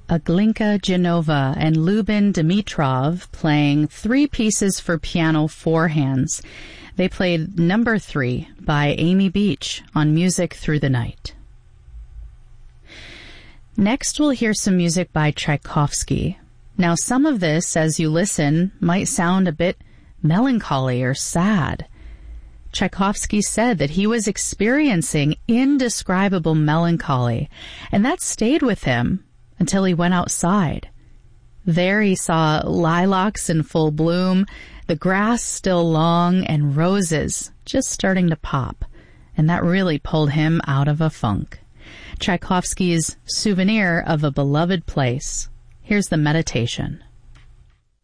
Aglinka Genova and Lubin Dimitrov playing 3 pieces for piano 4 hands. They played number 3 by Amy Beach on Music Through the Night. Next, we'll hear some music by Tchaikovsky. Now, some of this, as you listen, might sound a bit melancholy or sad. Tchaikovsky said that he was experiencing indescribable melancholy, and that stayed with him until he went outside. There he saw lilacs in full bloom, the grass still long, and roses just starting to pop, and that really pulled him out of a funk. Tchaikovsky's Souvenir of a Beloved Place. Here's the meditation.